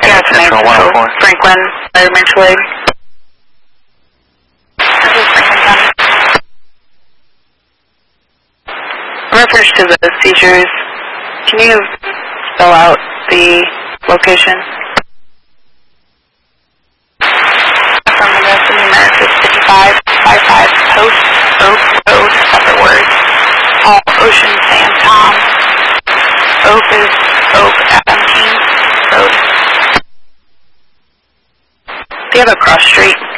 Yeah, it's Central 104. Franklin, Fire Mutual Aid. This is Franklin County. In reference to the seizures, can you spell out the location? Affirmative, the numeric is 5555 Post Oak Road, separate words. All Ocean San Tom. Oak is Oak Adam King Road. Do you have a cross street?